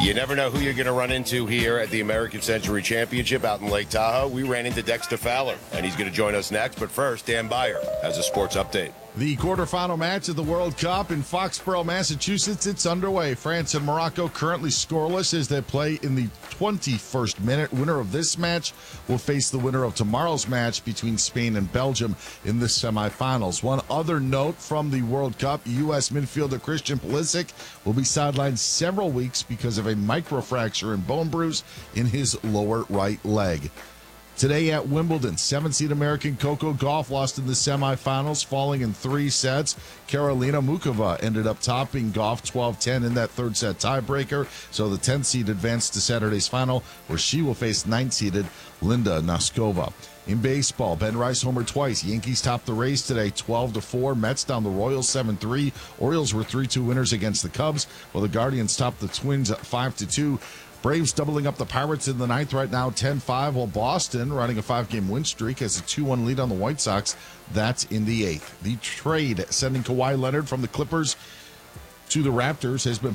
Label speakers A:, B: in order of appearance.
A: You never know who you're going to run into here at the American Century Championship out in Lake Tahoe. We ran into Dexter Fowler, and he's going to join us next. But first, Dan Beyer has a sports update.
B: The quarterfinal match of the World Cup in Foxborough, Massachusetts, it's underway. France and Morocco currently scoreless as they play in the 21st minute. Winner of this match will face the winner of tomorrow's match between Spain and Belgium in the semifinals. One other note from the World Cup, U.S. midfielder Christian Pulisic will be sidelined several weeks because of a microfracture and bone bruise in his lower right leg. Today at Wimbledon, 7-seed American Coco Gauff lost in the semifinals, falling in 3 sets. Karolina Muchova ended up topping Gauff 12-10 in that third set tiebreaker. So the 10th seed advanced to Saturday's final, where she will face 9th-seeded Linda Noskova. In baseball, Ben Rice homered twice. Yankees topped the race today 12-4. Mets down the Royals 7-3. Orioles were 3-2 winners against the Cubs, while the Guardians topped the Twins 5-2. Braves doubling up the Pirates in the 9th right now, 10-5, while Boston running a 5-game win streak has a 2-1 lead on the White Sox. That's in the 8th. The trade sending Kawhi Leonard from the Clippers to the Raptors has been